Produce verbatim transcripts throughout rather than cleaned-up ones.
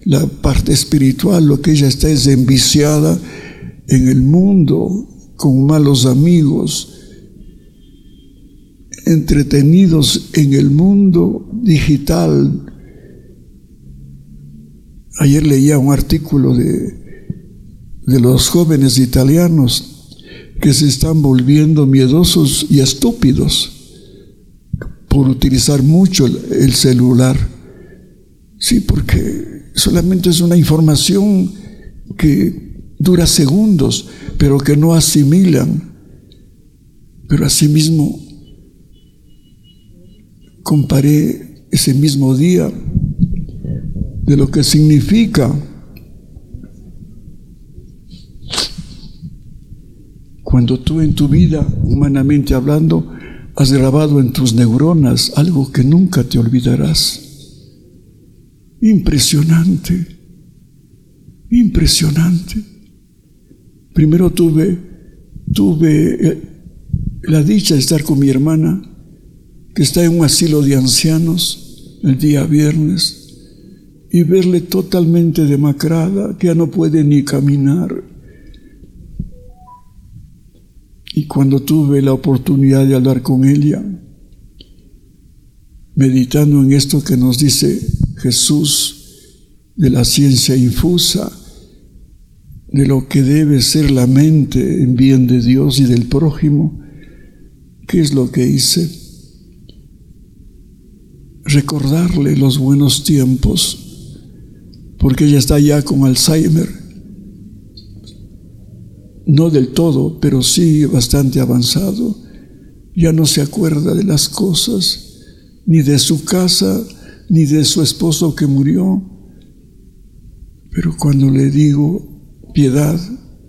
la parte espiritual, lo que ella está es enviciada en el mundo, con malos amigos, entretenidos en el mundo digital. Ayer leía un artículo de, de los jóvenes italianos que se están volviendo miedosos y estúpidos por utilizar mucho el, el celular. Sí, porque solamente es una información que dura segundos, pero que no asimilan. Pero asimismo, comparé ese mismo día de lo que significa cuando tú en tu vida, humanamente hablando, has grabado en tus neuronas algo que nunca te olvidarás. Impresionante, impresionante. Primero tuve, tuve la dicha de estar con mi hermana, que está en un asilo de ancianos, el día viernes, y verle totalmente demacrada, que ya no puede ni caminar. Y cuando tuve la oportunidad de hablar con ella, meditando en esto que nos dice Jesús de la ciencia infusa, de lo que debe ser la mente en bien de Dios y del prójimo, ¿qué es lo que hice? Recordarle los buenos tiempos, porque ella está ya con Alzheimer, no del todo, pero sí bastante avanzado. Ya no se acuerda de las cosas, ni de su casa, ni de su esposo que murió. Pero cuando le digo, Piedad,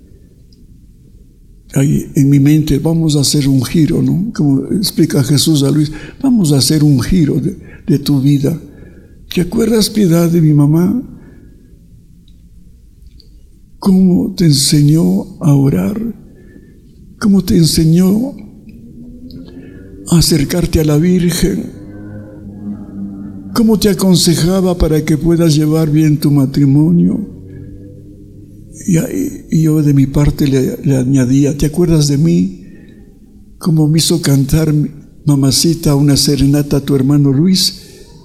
ahí en mi mente vamos a hacer un giro, ¿no? Como explica Jesús a Luis, vamos a hacer un giro de, de tu vida. ¿Te acuerdas, Piedad, de mi mamá? ¿Cómo te enseñó a orar? ¿Cómo te enseñó a acercarte a la Virgen? ¿Cómo te aconsejaba para que puedas llevar bien tu matrimonio? Y, y yo de mi parte le, le añadía, ¿te acuerdas de mí? ¿Cómo me hizo cantar mamacita una serenata a tu hermano Luis?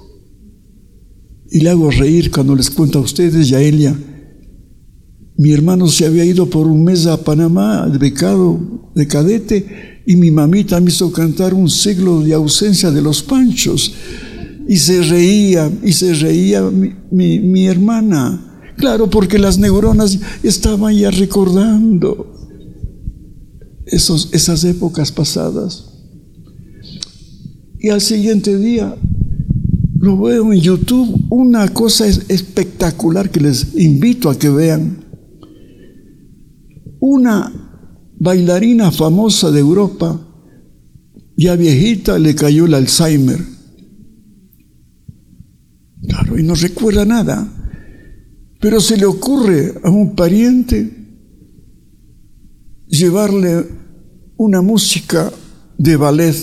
Y le hago reír cuando les cuento a ustedes y a ella. Mi hermano se había ido por un mes a Panamá, de becado, de cadete, y mi mamita me hizo cantar un siglo de ausencia de los Panchos. Y se reía, y se reía mi, mi, mi hermana. Claro, porque las neuronas estaban ya recordando esos, esas épocas pasadas. Y al siguiente día lo veo en YouTube, una cosa espectacular que les invito a que vean. Una bailarina famosa de Europa, ya viejita, le cayó el Alzheimer. Claro, y no recuerda nada. Pero se le ocurre a un pariente llevarle una música de ballet,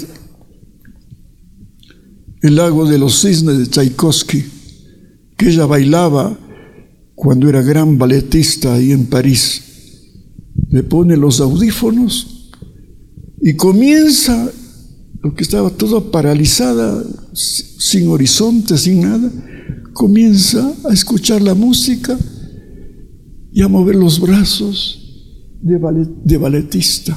El lago de los cisnes de Tchaikovsky, que ella bailaba cuando era gran balletista ahí en París. Le pone los audífonos y comienza, lo que estaba todo paralizada, sin horizonte, sin nada, comienza a escuchar la música y a mover los brazos de, ballet, de balletista.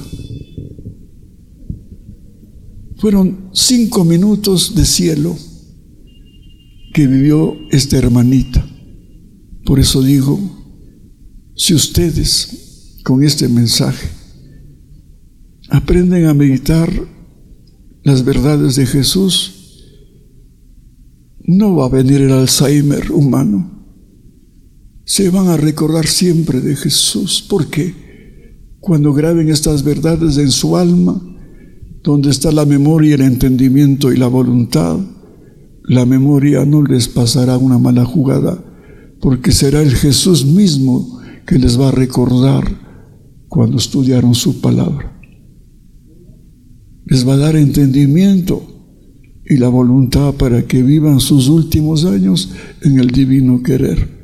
Fueron cinco minutos de cielo que vivió esta hermanita. Por eso digo, si ustedes con este mensaje aprenden a meditar las verdades de Jesús, no va a venir el Alzheimer humano. Se van a recordar siempre de Jesús. ¿Por qué? Cuando graben estas verdades en su alma, donde está la memoria, el entendimiento y la voluntad, la memoria no les pasará una mala jugada, porque será el Jesús mismo que les va a recordar cuando estudiaron su palabra. Les va a dar entendimiento y la voluntad para que vivan sus últimos años en el divino querer.